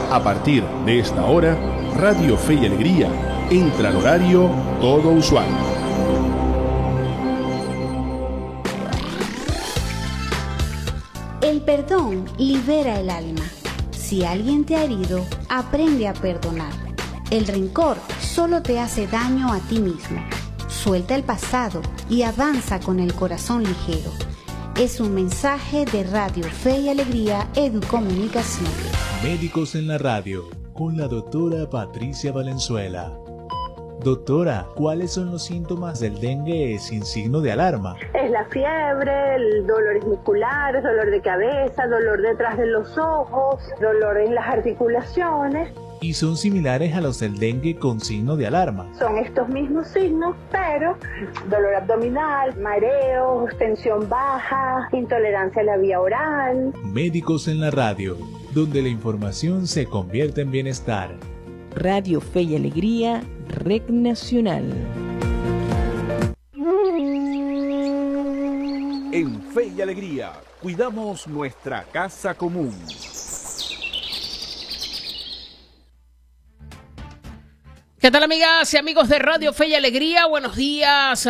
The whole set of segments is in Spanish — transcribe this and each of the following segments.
A partir de esta hora, Radio Fe y Alegría entra al horario todo usuario. El perdón libera el alma. Si alguien te ha herido, aprende a perdonar. El rencor solo te hace daño a ti mismo. Suelta el pasado y avanza con el corazón ligero. Es un mensaje de Radio Fe y Alegría Educomunicación. Médicos en la radio, con la doctora Patricia Valenzuela. Doctora, ¿cuáles son los síntomas del dengue sin signo de alarma? Es la fiebre, el dolores musculares, dolor de cabeza, dolor detrás de los ojos, dolor en las articulaciones. ¿Y son similares a los del dengue con signo de alarma? Son estos mismos signos, pero dolor abdominal, mareos, tensión baja, intolerancia a la vía oral. Médicos en la radio, donde la información se convierte en bienestar. Radio Fe y Alegría, Red Nacional. En Fe y Alegría, cuidamos nuestra casa común. ¿Qué tal, amigas y amigos de Radio Fe y Alegría? Buenos días,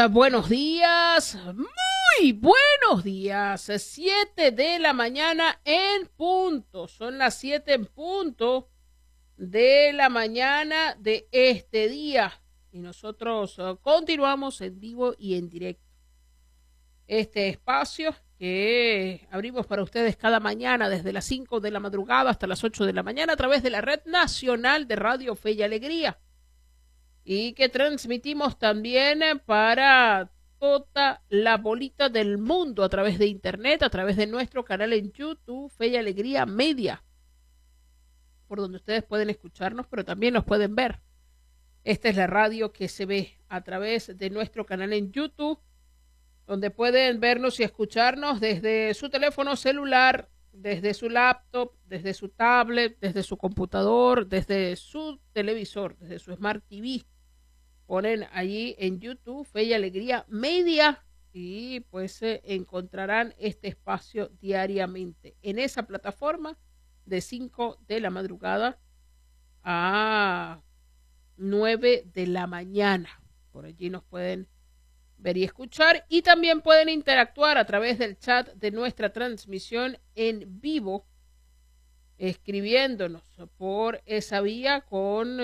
muy buenos días. 7 de la mañana en punto. Son las 7 en punto de la mañana de este día. Y nosotros continuamos en vivo y en directo. Este espacio que abrimos para ustedes cada mañana desde las 5 de la madrugada hasta las 8 de la mañana a través de la Red Nacional de Radio Fe y Alegría. Y que transmitimos también para toda la bolita del mundo a través de internet, a través de nuestro canal en YouTube, Fe y Alegría Media, por donde ustedes pueden escucharnos, pero también nos pueden ver. Esta es la radio que se ve a través de nuestro canal en YouTube, donde pueden vernos y escucharnos desde su teléfono celular, desde su laptop, desde su tablet, desde su computador, desde su televisor, desde su Smart TV. Ponen allí en YouTube Fe y Alegría Media y pues encontrarán este espacio diariamente en esa plataforma de 5 de la madrugada a 9 de la mañana. Por allí nos pueden ver y escuchar y también pueden interactuar a través del chat de nuestra transmisión en vivo, escribiéndonos por esa vía con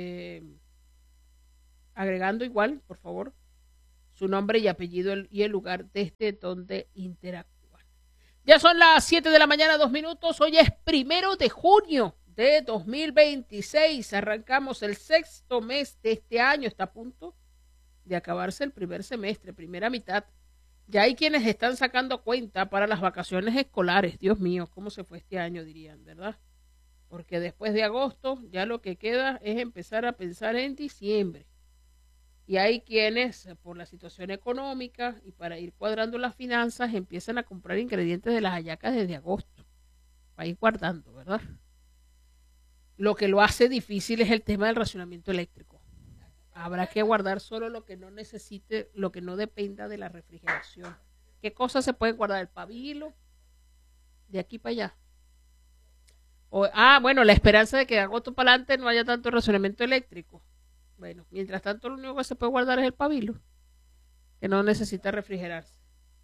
agregando igual, por favor, su nombre y apellido y el lugar desde donde interactúan. Ya son las 7 de la mañana, 2 minutos. Hoy es 1 de junio de 2026. Arrancamos el 6º mes de este año. Está a punto de acabarse el primer semestre, primera mitad. Ya hay quienes están sacando cuenta para las vacaciones escolares. Dios mío, ¿cómo se fue este año, dirían, verdad? Porque después de agosto ya lo que queda es empezar a pensar en diciembre. Y hay quienes, por la situación económica y para ir cuadrando las finanzas, empiezan a comprar ingredientes de las hallacas desde agosto, para ir guardando, ¿verdad? Lo que lo hace difícil es el tema del racionamiento eléctrico. Habrá que guardar solo lo que no necesite, lo que no dependa de la refrigeración. ¿Qué cosas se pueden guardar? El pabilo, de aquí para allá. Bueno, la esperanza de que de agosto para adelante no haya tanto racionamiento eléctrico. Bueno, mientras tanto lo único que se puede guardar es el pabilo, que no necesita refrigerarse.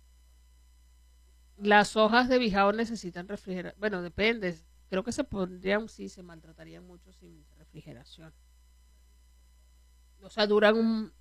Las hojas de bijao necesitan refrigerar. Bueno, depende. Creo que se pondrían, sí, se maltratarían mucho sin refrigeración. O sea, duran un...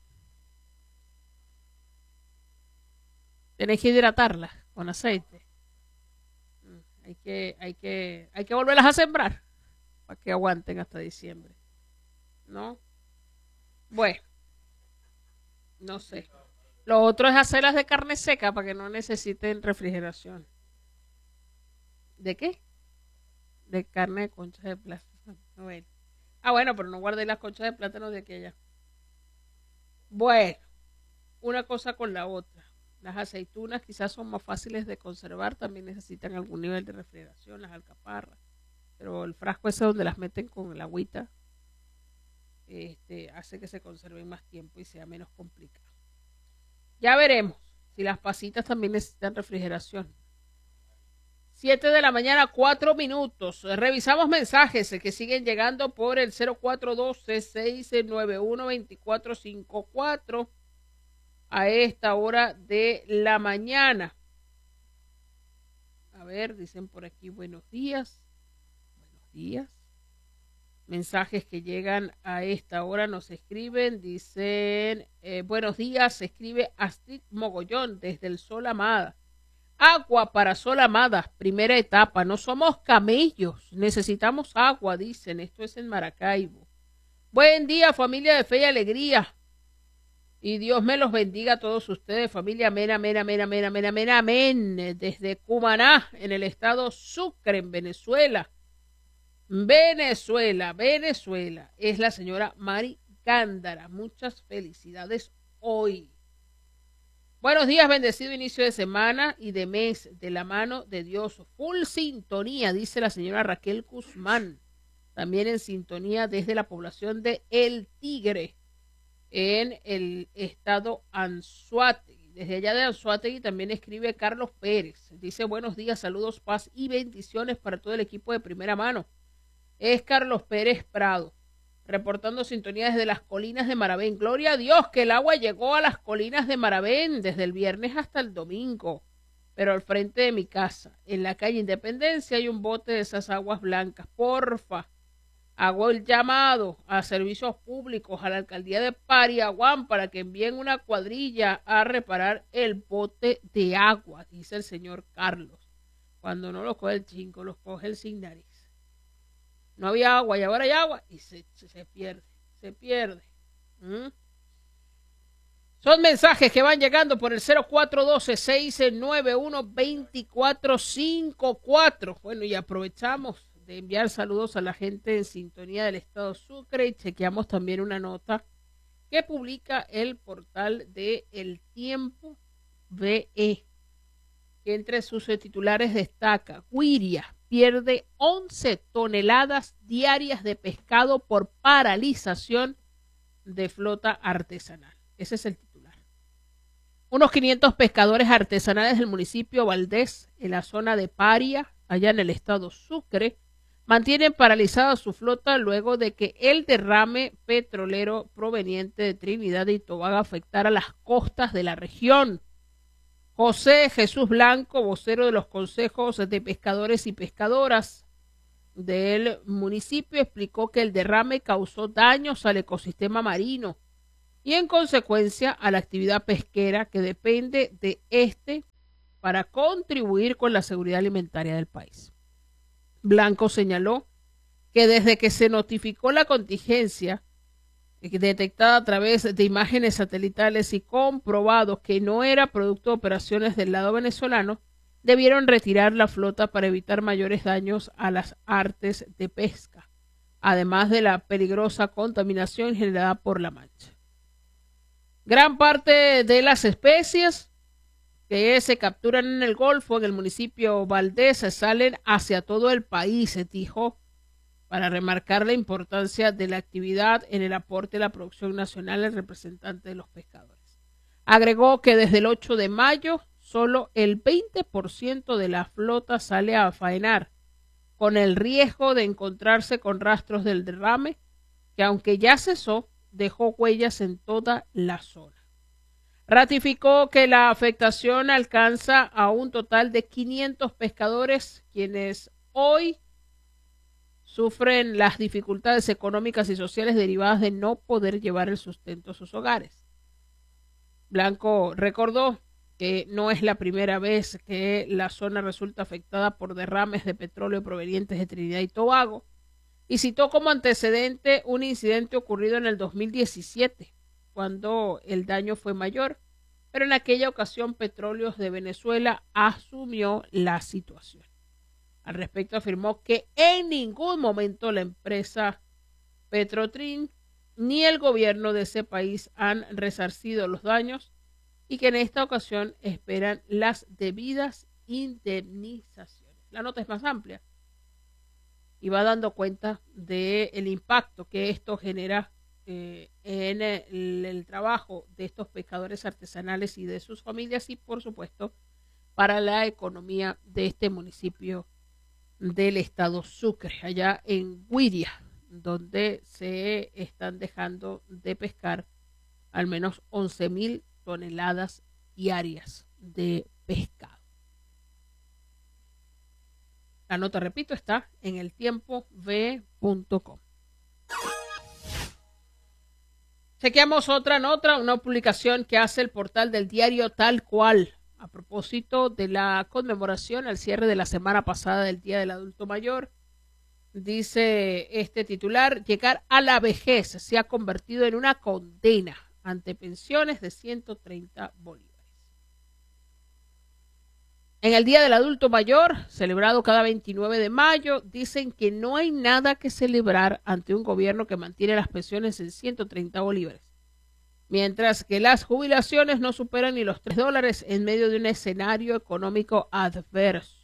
Tenés que hidratarlas con aceite. Hay que volverlas a sembrar para que aguanten hasta diciembre. ¿No? Bueno, no sé. Lo otro es hacerlas de carne seca para que no necesiten refrigeración. ¿De qué? De carne de conchas de plátano. Bueno. Bueno, pero no guardé las conchas de plátano de aquella. Bueno, una cosa con la otra. Las aceitunas quizás son más fáciles de conservar, también necesitan algún nivel de refrigeración, las alcaparras. Pero el frasco ese donde las meten con el agüita, hace que se conserven más tiempo y sea menos complicado. Ya veremos si las pasitas también necesitan refrigeración. 7 de la mañana, 4 minutos. Revisamos mensajes que siguen llegando por el 0412-691-2454 a esta hora de la mañana. A ver, dicen por aquí, buenos días. Buenos días. Mensajes que llegan a esta hora nos escriben, dicen, buenos días, se escribe Astrid Mogollón desde el Sol Amada. Agua para Sol Amada, primera etapa, no somos camellos, necesitamos agua, dicen, esto es en Maracaibo. Buen día, familia de Fe y Alegría, y Dios me los bendiga a todos ustedes, familia, amén, amén, amén, amén, amén, amén, amén, desde Cumaná, en el estado Sucre, en Venezuela. Venezuela, es la señora Mari Gándara. Muchas felicidades hoy. Buenos días, bendecido inicio de semana y de mes de la mano de Dios. Full sintonía, dice la señora Raquel Guzmán. También en sintonía desde la población de El Tigre, en el estado Anzoátegui. Desde allá de Anzoátegui también escribe Carlos Pérez. Dice buenos días, saludos, paz y bendiciones para todo el equipo de primera mano. Es Carlos Pérez Prado, reportando sintonía desde las colinas de Maravén. Gloria a Dios que el agua llegó a las colinas de Maravén desde el viernes hasta el domingo. Pero al frente de mi casa, en la calle Independencia, hay un bote de esas aguas blancas. Porfa, hago el llamado a servicios públicos, a la alcaldía de Pariaguán, para que envíen una cuadrilla a reparar el bote de agua, dice el señor Carlos. Cuando no lo coge el chingo, los coge el sin nariz. No había agua y ahora hay agua y se pierde, se pierde. Son mensajes que van llegando por el 0412-691-2454. Bueno, y aprovechamos de enviar saludos a la gente en sintonía del estado Sucre y chequeamos también una nota que publica el portal de El Tiempo VE, que entre sus titulares destaca: Guiria pierde 11 toneladas diarias de pescado por paralización de flota artesanal. Ese es el titular. Unos 500 pescadores artesanales del municipio Valdés, en la zona de Paria, allá en el estado Sucre, mantienen paralizada su flota luego de que el derrame petrolero proveniente de Trinidad y Tobago afectara las costas de la región. José Jesús Blanco, vocero de los consejos de pescadores y pescadoras del municipio, explicó que el derrame causó daños al ecosistema marino y en consecuencia a la actividad pesquera que depende de este para contribuir con la seguridad alimentaria del país. Blanco señaló que desde que se notificó la contingencia detectada a través de imágenes satelitales y comprobado que no era producto de operaciones del lado venezolano, debieron retirar la flota para evitar mayores daños a las artes de pesca, además de la peligrosa contaminación generada por la mancha. Gran parte de las especies que se capturan en el Golfo, en el municipio Valdés, salen hacia todo el país, se dijo, para remarcar la importancia de la actividad en el aporte a la producción nacional el representante de los pescadores. Agregó que desde el 8 de mayo solo el 20% de la flota sale a faenar, con el riesgo de encontrarse con rastros del derrame, que aunque ya cesó, dejó huellas en toda la zona. Ratificó que la afectación alcanza a un total de 500 pescadores, quienes hoy sufren las dificultades económicas y sociales derivadas de no poder llevar el sustento a sus hogares. Blanco recordó que no es la primera vez que la zona resulta afectada por derrames de petróleo provenientes de Trinidad y Tobago y citó como antecedente un incidente ocurrido en el 2017, cuando el daño fue mayor, pero en aquella ocasión Petróleos de Venezuela asumió la situación. Al respecto afirmó que en ningún momento la empresa Petrotrin ni el gobierno de ese país han resarcido los daños y que en esta ocasión esperan las debidas indemnizaciones. La nota es más amplia y va dando cuenta del impacto que esto genera en el trabajo de estos pescadores artesanales y de sus familias y, por supuesto, para la economía de este municipio del estado Sucre, allá en Güiria, donde se están dejando de pescar al menos 11.000 toneladas diarias de pescado. La nota, repito, está en eltiempob.com. Chequeamos otra nota, una publicación que hace el portal del diario Tal Cual, a propósito de la conmemoración al cierre de la semana pasada del Día del Adulto Mayor. Dice este titular: llegar a la vejez se ha convertido en una condena ante pensiones de 130 bolívares. En el Día del Adulto Mayor, celebrado cada 29 de mayo, dicen que no hay nada que celebrar ante un gobierno que mantiene las pensiones en 130 bolívares, mientras que las jubilaciones no superan ni los $3 en medio de un escenario económico adverso.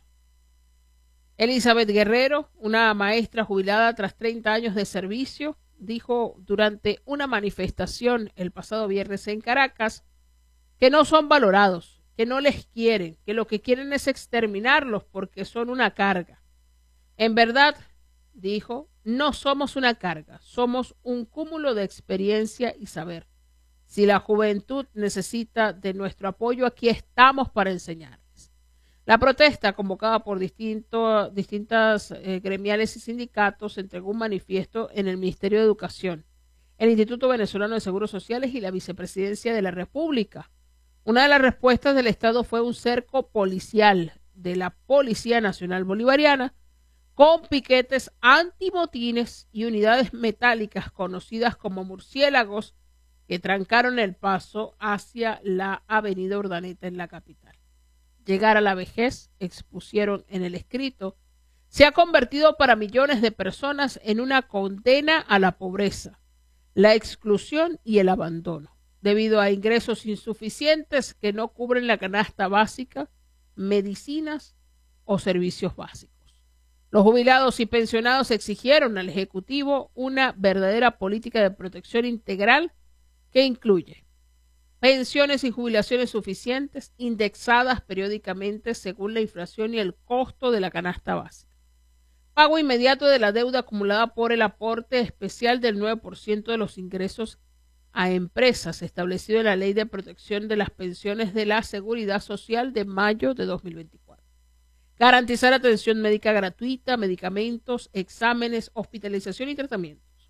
Elizabeth Guerrero, una maestra jubilada tras 30 años de servicio, dijo durante una manifestación el pasado viernes en Caracas que no son valorados, que no les quieren, que lo que quieren es exterminarlos porque son una carga. En verdad, dijo, no somos una carga, somos un cúmulo de experiencia y saber. Si la juventud necesita de nuestro apoyo, aquí estamos para enseñarles. La protesta, convocada por distintas gremiales y sindicatos, entregó un manifiesto en el Ministerio de Educación, el Instituto Venezolano de Seguros Sociales y la Vicepresidencia de la República. Una de las respuestas del Estado fue un cerco policial de la Policía Nacional Bolivariana con piquetes antimotines y unidades metálicas conocidas como murciélagos que trancaron el paso hacia la avenida Urdaneta en la capital. Llegar a la vejez, expusieron en el escrito, se ha convertido para millones de personas en una condena a la pobreza, la exclusión y el abandono, debido a ingresos insuficientes que no cubren la canasta básica, medicinas o servicios básicos. Los jubilados y pensionados exigieron al Ejecutivo una verdadera política de protección integral que incluye pensiones y jubilaciones suficientes, indexadas periódicamente según la inflación y el costo de la canasta básica, pago inmediato de la deuda acumulada por el aporte especial del 9% de los ingresos a empresas establecido en la Ley de Protección de las Pensiones de la Seguridad Social de mayo de 2024. Garantizar atención médica gratuita, medicamentos, exámenes, hospitalización y tratamientos.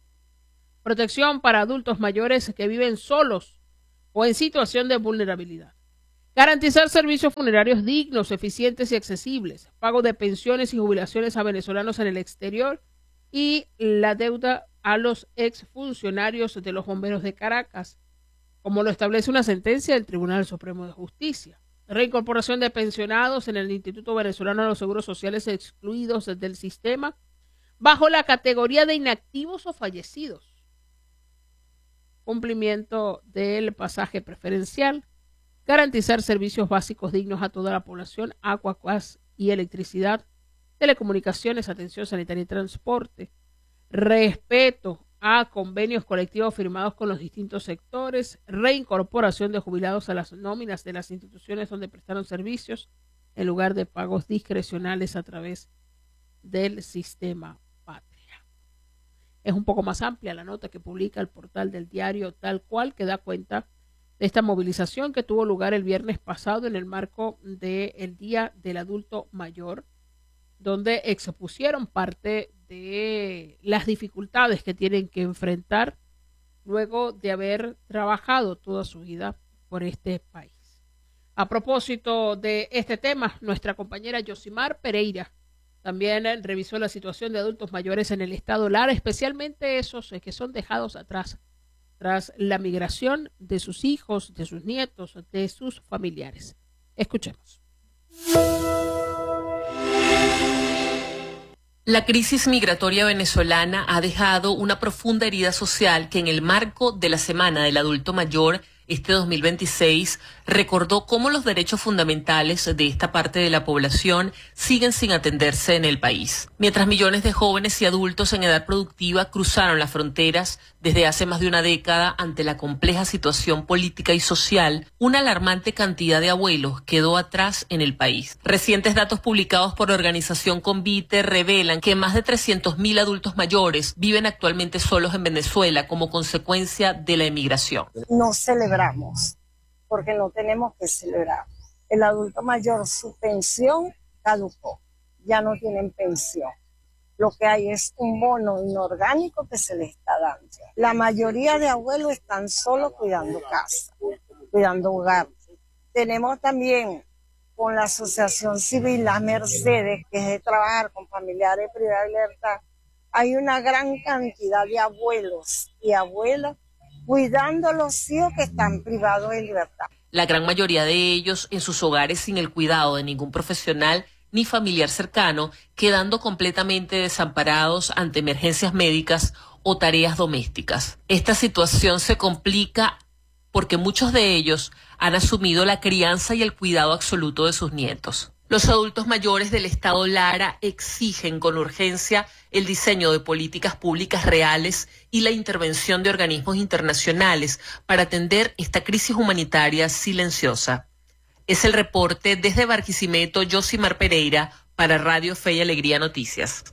Protección para adultos mayores que viven solos o en situación de vulnerabilidad. Garantizar servicios funerarios dignos, eficientes y accesibles. Pago de pensiones y jubilaciones a venezolanos en el exterior y la deuda a los exfuncionarios de los bomberos de Caracas, como lo establece una sentencia del Tribunal Supremo de Justicia. Reincorporación de pensionados en el Instituto Venezolano de los Seguros Sociales excluidos del sistema bajo la categoría de inactivos o fallecidos. Cumplimiento del pasaje preferencial. Garantizar servicios básicos dignos a toda la población, agua, gas y electricidad, telecomunicaciones, atención sanitaria y transporte. Respeto a convenios colectivos firmados con los distintos sectores, reincorporación de jubilados a las nóminas de las instituciones donde prestaron servicios en lugar de pagos discrecionales a través del sistema Patria. Es un poco más amplia la nota que publica el portal del diario Tal Cual, que da cuenta de esta movilización que tuvo lugar el viernes pasado en el marco del Día del Adulto Mayor, donde expusieron parte de las dificultades que tienen que enfrentar luego de haber trabajado toda su vida por este país. A propósito de este tema, nuestra compañera Yosimar Pereira también revisó la situación de adultos mayores en el estado Lara, especialmente esos que son dejados atrás tras la migración de sus hijos, de sus nietos, de sus familiares. Escuchemos. La crisis migratoria venezolana ha dejado una profunda herida social que en el marco de la Semana del Adulto Mayor este 2026 recordó cómo los derechos fundamentales de esta parte de la población siguen sin atenderse en el país. Mientras millones de jóvenes y adultos en edad productiva cruzaron las fronteras desde hace más de una década ante la compleja situación política y social, una alarmante cantidad de abuelos quedó atrás en el país. Recientes datos publicados por la organización Convite revelan que más de 300.000 adultos mayores viven actualmente solos en Venezuela como consecuencia de la emigración. No celebramos, porque no tenemos que celebrar. El adulto mayor, su pensión caducó, ya no tienen pensión. Lo que hay es un bono inorgánico que se les está dando. La mayoría de abuelos están solo cuidando casa, cuidando hogar. Tenemos también con la Asociación Civil Las Mercedes, que es de trabajar con familiares privados de libertad, hay una gran cantidad de abuelos y abuelas cuidando a los hijos que están privados de libertad. La gran mayoría de ellos en sus hogares sin el cuidado de ningún profesional ni familiar cercano, quedando completamente desamparados ante emergencias médicas o tareas domésticas. Esta situación se complica porque muchos de ellos han asumido la crianza y el cuidado absoluto de sus nietos. Los adultos mayores del estado Lara exigen con urgencia el diseño de políticas públicas reales y la intervención de organismos internacionales para atender esta crisis humanitaria silenciosa. Es el reporte desde Barquisimeto, Yosimar Pereira, para Radio Fe y Alegría Noticias.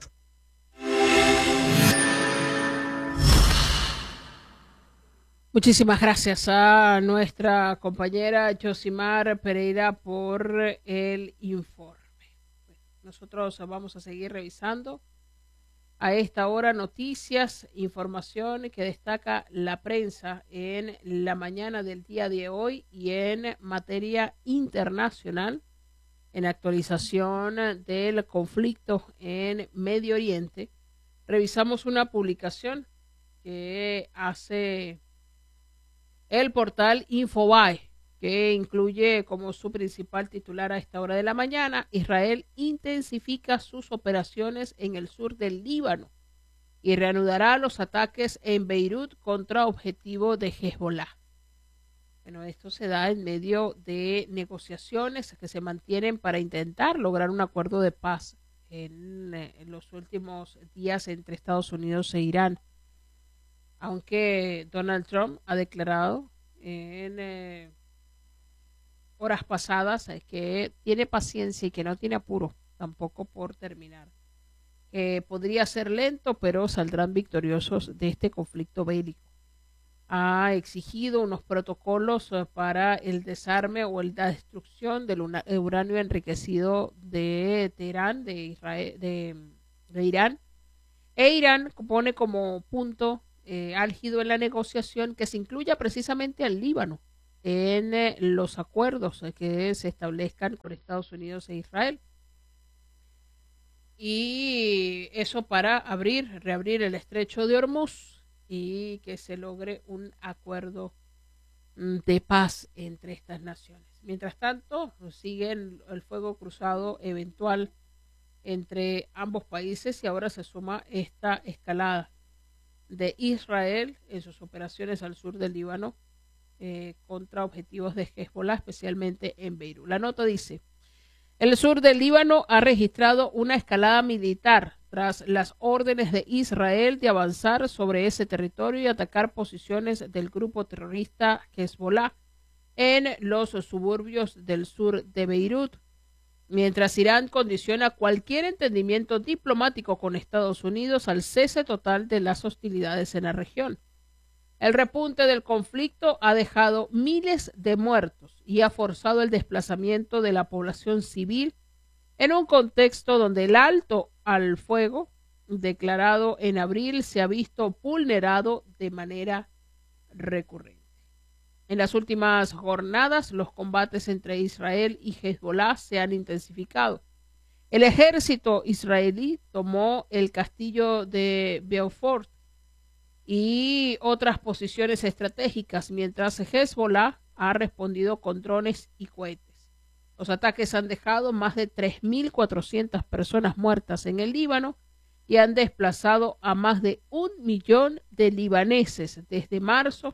Muchísimas gracias a nuestra compañera Yosimar Pereira por el informe. Nosotros vamos a seguir revisando a esta hora noticias, información que destaca la prensa en la mañana del día de hoy y en materia internacional, en actualización del conflicto en Medio Oriente. Revisamos una publicación que hace el portal Infobae, que incluye como su principal titular a esta hora de la mañana: Israel intensifica sus operaciones en el sur del Líbano y reanudará los ataques en Beirut contra objetivo de Hezbollah. Bueno, esto se da en medio de negociaciones que se mantienen para intentar lograr un acuerdo de paz en los últimos días entre Estados Unidos e Irán. Aunque Donald Trump ha declarado en horas pasadas que tiene paciencia y que no tiene apuro tampoco por terminar. Podría ser lento, pero saldrán victoriosos de este conflicto bélico. Ha exigido unos protocolos para el desarme o la destrucción del uranio enriquecido de Teherán, de Israel, de Irán. E Irán pone como punto álgido en la negociación que se incluya precisamente al Líbano en los acuerdos que se establezcan con Estados Unidos e Israel. Y eso para reabrir el estrecho de Hormuz y que se logre un acuerdo de paz entre estas naciones. Mientras tanto, sigue el fuego cruzado eventual entre ambos países y ahora se suma esta escalada de Israel en sus operaciones al sur del Líbano contra objetivos de Hezbollah, especialmente en Beirut. La nota dice: el sur del Líbano ha registrado una escalada militar tras las órdenes de Israel de avanzar sobre ese territorio y atacar posiciones del grupo terrorista Hezbollah en los suburbios del sur de Beirut, mientras Irán condiciona cualquier entendimiento diplomático con Estados Unidos al cese total de las hostilidades en la región. El repunte del conflicto ha dejado miles de muertos y ha forzado el desplazamiento de la población civil en un contexto donde el alto al fuego declarado en abril se ha visto vulnerado de manera recurrente. En las últimas jornadas, los combates entre Israel y Hezbollah se han intensificado. El ejército israelí tomó el castillo de Beaufort y otras posiciones estratégicas, mientras Hezbollah ha respondido con drones y cohetes. Los ataques han dejado más de 3.400 personas muertas en el Líbano y han desplazado a más de 1 millón de libaneses desde marzo,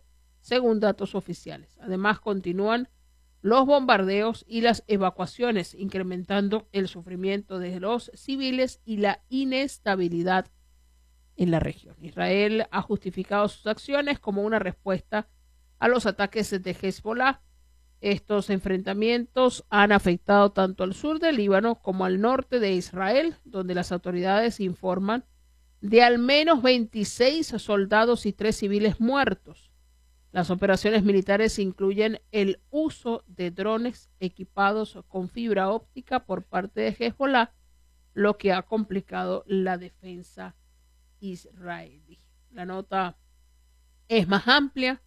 según datos oficiales. Además, continúan los bombardeos y las evacuaciones, incrementando el sufrimiento de los civiles y la inestabilidad en la región. Israel ha justificado sus acciones como una respuesta a los ataques de Hezbollah. Estos enfrentamientos han afectado tanto al sur del Líbano como al norte de Israel, donde las autoridades informan de al menos 26 soldados y 3 civiles muertos. Las operaciones militares incluyen el uso de drones equipados con fibra óptica por parte de Hezbollah, lo que ha complicado la defensa israelí. La nota es más amplia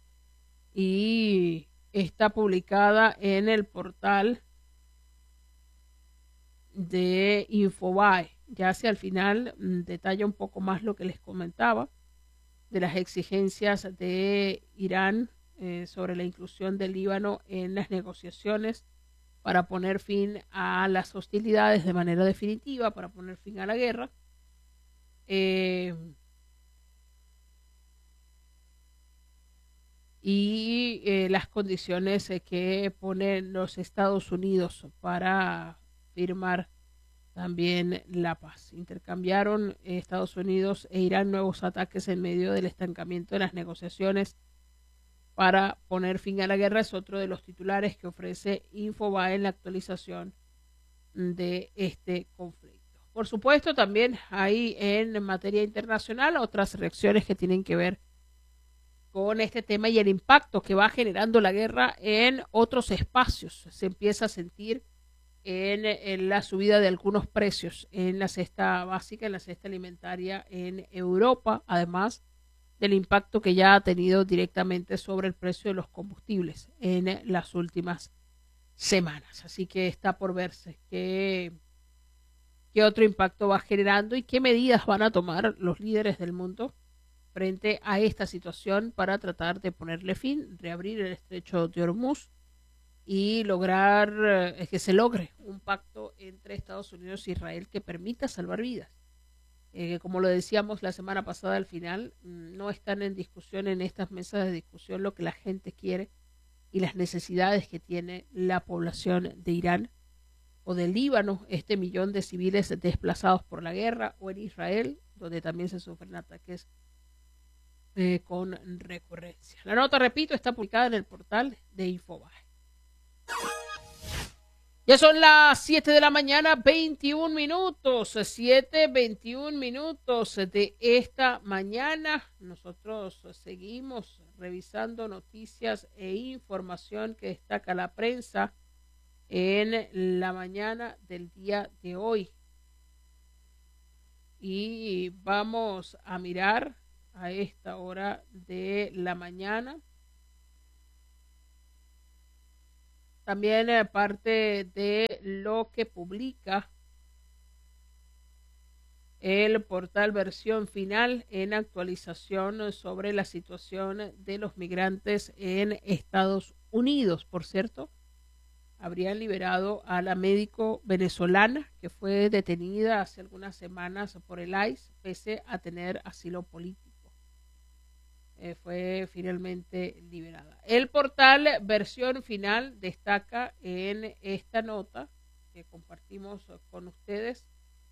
y está publicada en el portal de Infobae. Ya hacia el final detalla un poco más lo que les comentaba de las exigencias de Irán sobre la inclusión del Líbano en las negociaciones para poner fin a las hostilidades de manera definitiva, para poner fin a la guerra. Las condiciones que ponen los Estados Unidos para firmar también la paz. Intercambiaron Estados Unidos e Irán nuevos ataques en medio del estancamiento de las negociaciones para poner fin a la guerra. Es otro de los titulares que ofrece Infobae en la actualización de este conflicto. Por supuesto, también hay en materia internacional otras reacciones que tienen que ver con este tema y el impacto que va generando la guerra en otros espacios. Se empieza a sentir en la subida de algunos precios en la cesta básica, en la cesta alimentaria en Europa, además del impacto que ya ha tenido directamente sobre el precio de los combustibles en las últimas semanas. Así que está por verse qué otro impacto va generando y qué medidas van a tomar los líderes del mundo frente a esta situación para tratar de ponerle fin, reabrir el estrecho de Hormuz y lograr que se logre un pacto entre Estados Unidos e Israel que permita salvar vidas. Como lo decíamos la semana pasada, al final no están en discusión en estas mesas de discusión lo que la gente quiere y las necesidades que tiene la población de Irán o del Líbano, este millón de civiles desplazados por la guerra, o en Israel, donde también se sufren ataques con recurrencia. La nota, repito, está publicada en el portal de Infobae. Ya son las 7 de la mañana, 21 minutos, 7:21 minutos de esta mañana. Nosotros seguimos revisando noticias e información que destaca la prensa en la mañana del día de hoy. Y vamos a mirar a esta hora de la mañana también parte de lo que publica el portal Versión Final en actualización sobre la situación de los migrantes en Estados Unidos. Por cierto, habrían liberado a la médico venezolana que fue detenida hace algunas semanas por el ICE pese a tener asilo político. Fue finalmente liberada. El portal Versión Final destaca en esta nota que compartimos con ustedes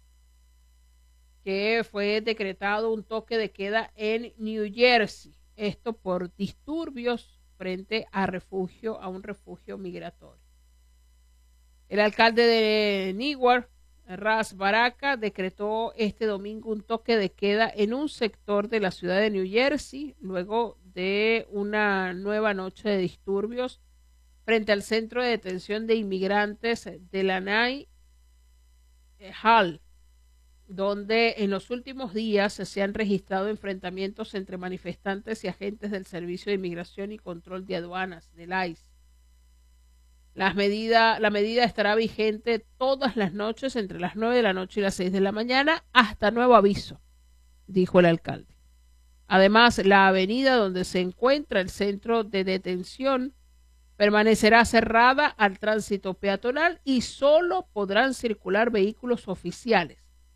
que fue decretado un toque de queda en New Jersey. Esto por disturbios frente a un refugio migratorio. El alcalde de Newark, Ras Baraka, decretó este domingo un toque de queda en un sector de la ciudad de New Jersey luego de una nueva noche de disturbios frente al centro de detención de inmigrantes de Lanai Hall, donde en los últimos días se han registrado enfrentamientos entre manifestantes y agentes del Servicio de Inmigración y Control de Aduanas, del ICE. La medida estará vigente todas las noches entre las 9 de la noche y las 6 de la mañana hasta nuevo aviso, dijo el alcalde. Además, la avenida donde se encuentra el centro de detención permanecerá cerrada al tránsito peatonal y solo podrán circular vehículos oficiales.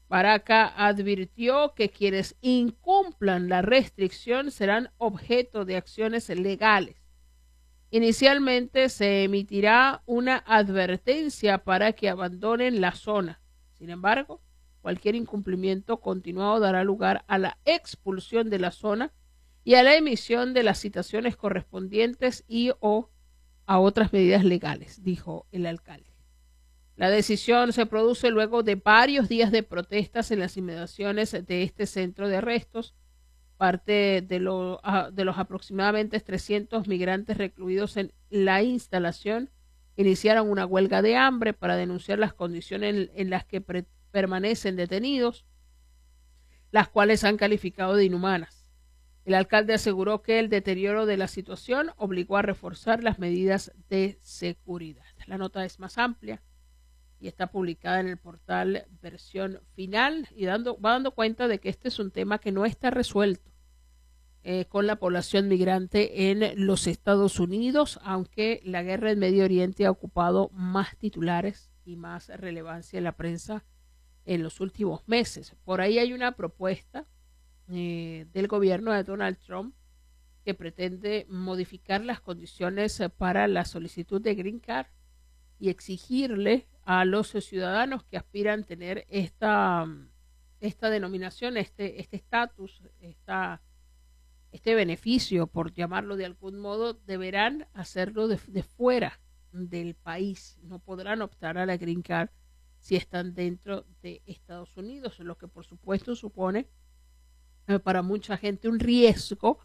Baraca advirtió que quienes incumplan la restricción serán objeto de acciones legales. Inicialmente se emitirá una advertencia para que abandonen la zona. Sin embargo, cualquier incumplimiento continuado dará lugar a la expulsión de la zona y a la emisión de las citaciones correspondientes y o a otras medidas legales, dijo el alcalde. La decisión se produce luego de varios días de protestas en las inmediaciones de este centro de arrestos. Parte de los aproximadamente 300 migrantes recluidos en la instalación iniciaron una huelga de hambre para denunciar las condiciones en las que permanecen detenidos, las cuales han calificado de inhumanas. El alcalde aseguró que el deterioro de la situación obligó a reforzar las medidas de seguridad. La nota es más amplia y está publicada en el portal Versión Final y va dando cuenta de que este es un tema que no está resuelto con la población migrante en los Estados Unidos, aunque la guerra en Medio Oriente ha ocupado más titulares y más relevancia en la prensa en los últimos meses. Por ahí hay una propuesta del gobierno de Donald Trump que pretende modificar las condiciones para la solicitud de Green Card y exigirle a los ciudadanos que aspiran a tener esta denominación, este estatus, este beneficio, por llamarlo de algún modo, deberán hacerlo de fuera del país. No podrán optar a la Green Card si están dentro de Estados Unidos, lo que por supuesto supone para mucha gente un riesgo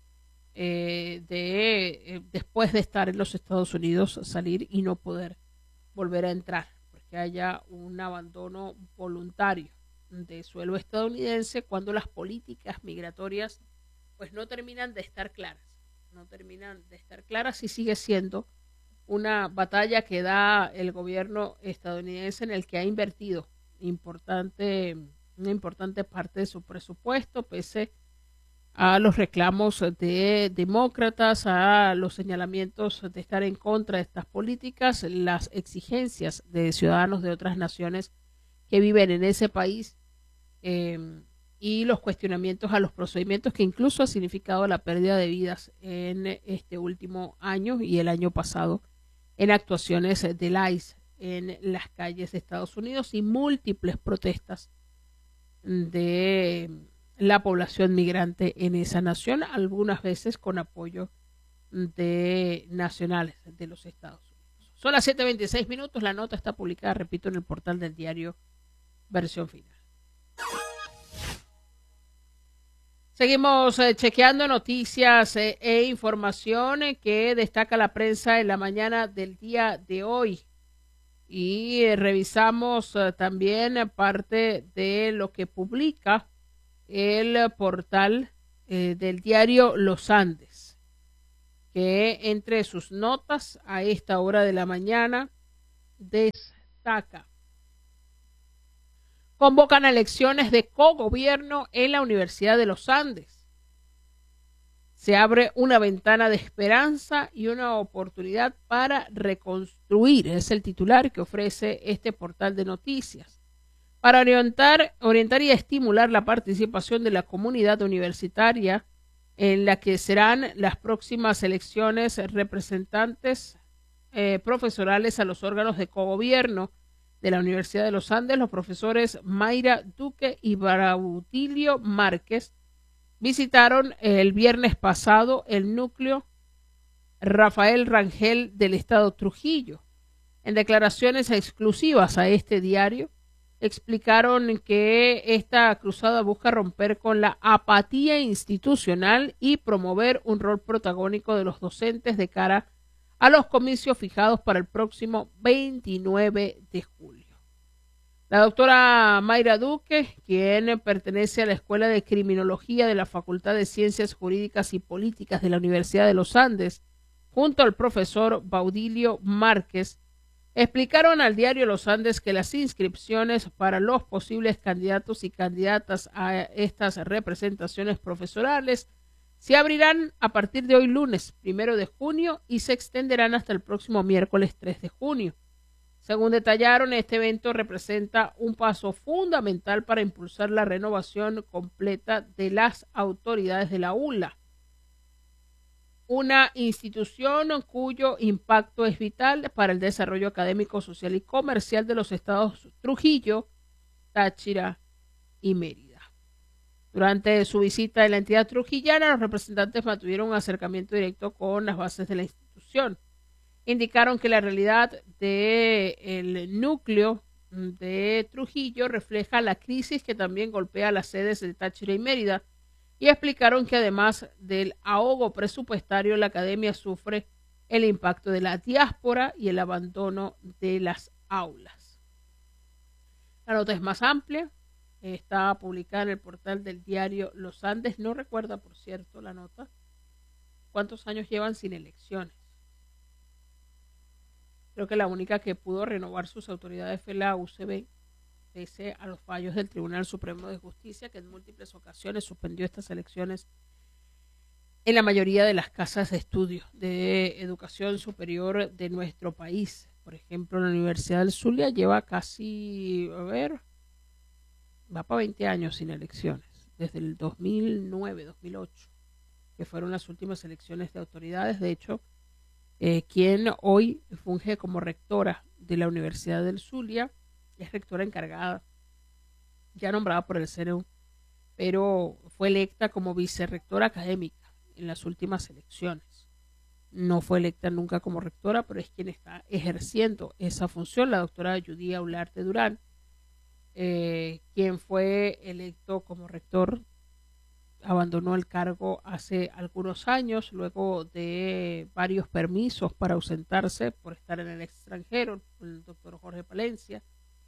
después de estar en los Estados Unidos salir y no poder volver a entrar, porque haya un abandono voluntario de suelo estadounidense cuando las políticas migratorias pues no terminan de estar claras, y sigue siendo una batalla que da el gobierno estadounidense en el que ha invertido una importante parte de su presupuesto, pese a los reclamos de demócratas, a los señalamientos de estar en contra de estas políticas, las exigencias de ciudadanos de otras naciones que viven en ese país y los cuestionamientos a los procedimientos que incluso ha significado la pérdida de vidas en este último año y el año pasado en actuaciones del ICE en las calles de Estados Unidos y múltiples protestas de la población migrante en esa nación, algunas veces con apoyo de nacionales de los Estados Unidos. Son las 7:26 minutos, la nota está publicada, repito, en el portal del diario Versión Final. Seguimos chequeando noticias e información que destaca la prensa en la mañana del día de hoy. Y revisamos también parte de lo que publica el portal del diario Los Andes, que entre sus notas a esta hora de la mañana destaca: convocan a elecciones de cogobierno en la Universidad de los Andes. Se abre una ventana de esperanza y una oportunidad para reconstruir. Es el titular que ofrece este portal de noticias. Para orientar y estimular la participación de la comunidad universitaria en la que serán las próximas elecciones representantes profesorales a los órganos de cogobierno de la Universidad de los Andes, los profesores Mayra Duque y Brautilio Márquez visitaron el viernes pasado el núcleo Rafael Rangel del estado Trujillo. En declaraciones exclusivas a este diario, explicaron que esta cruzada busca romper con la apatía institucional y promover un rol protagónico de los docentes de cara a los comicios fijados para el próximo 29 de julio. La doctora Mayra Duque, quien pertenece a la Escuela de Criminología de la Facultad de Ciencias Jurídicas y Políticas de la Universidad de los Andes, junto al profesor Baudilio Márquez, explicaron al diario Los Andes que las inscripciones para los posibles candidatos y candidatas a estas representaciones profesorales se abrirán a partir de hoy lunes 1 de junio y se extenderán hasta el próximo miércoles 3 de junio. Según detallaron, este evento representa un paso fundamental para impulsar la renovación completa de las autoridades de la ULA, una institución cuyo impacto es vital para el desarrollo académico, social y comercial de los estados Trujillo, Táchira y Mérida. Durante su visita en la entidad trujillana, los representantes mantuvieron un acercamiento directo con las bases de la institución. Indicaron que la realidad del núcleo de Trujillo refleja la crisis que también golpea las sedes de Táchira y Mérida, y explicaron que además del ahogo presupuestario, la academia sufre el impacto de la diáspora y el abandono de las aulas. La nota es más amplia, está publicada en el portal del diario Los Andes. No recuerda, por cierto, la nota, cuántos años llevan sin elecciones. Creo que la única que pudo renovar sus autoridades fue la UCB, pese a los fallos del Tribunal Supremo de Justicia, que en múltiples ocasiones suspendió estas elecciones en la mayoría de las casas de estudio de educación superior de nuestro país. Por ejemplo, la Universidad del Zulia lleva casi, va para 20 años sin elecciones, desde el 2009, 2008, que fueron las últimas elecciones de autoridades. De hecho, quien hoy funge como rectora de la Universidad del Zulia es rectora encargada, ya nombrada por el CNU, pero fue electa como vicerrectora académica en las últimas elecciones. No fue electa nunca como rectora, pero es quien está ejerciendo esa función, la doctora Judía Ularte Durán, quien fue electo como rector. Abandonó el cargo hace algunos años, luego de varios permisos para ausentarse por estar en el extranjero, el doctor Jorge Palencia.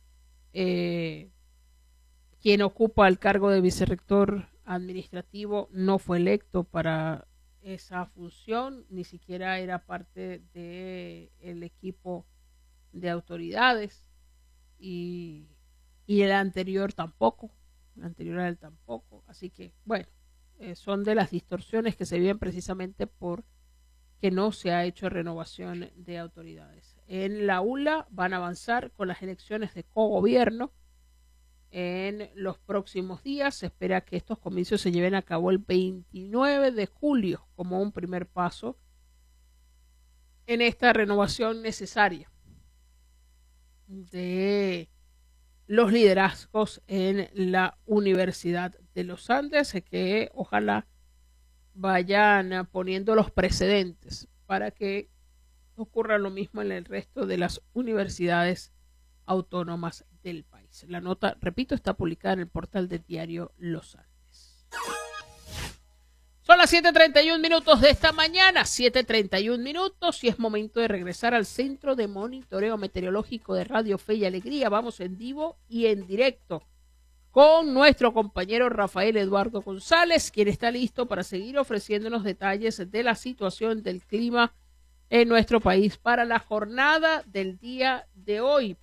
Quien ocupa el cargo de vicerrector administrativo no fue electo para esa función, ni siquiera era parte del equipo de autoridades, y el anterior tampoco, a él tampoco. Así que, bueno, son de las distorsiones que se viven precisamente por que no se ha hecho renovación de autoridades. En la ULA van a avanzar con las elecciones de cogobierno en los próximos días. Se espera que estos comicios se lleven a cabo el 29 de julio como un primer paso en esta renovación necesaria de los liderazgos en la Universidad de los Andes, que ojalá vayan poniendo los precedentes para que ocurra lo mismo en el resto de las universidades autónomas del país. La nota, repito, está publicada en el portal del diario Los Andes. Son las 7:31 minutos de esta mañana, 7:31 minutos, y es momento de regresar al Centro de Monitoreo Meteorológico de Radio Fe y Alegría. Vamos en vivo y en directo con nuestro compañero Rafael Eduardo González, quien está listo para seguir ofreciéndonos detalles de la situación del clima en nuestro país para la jornada del día de hoy.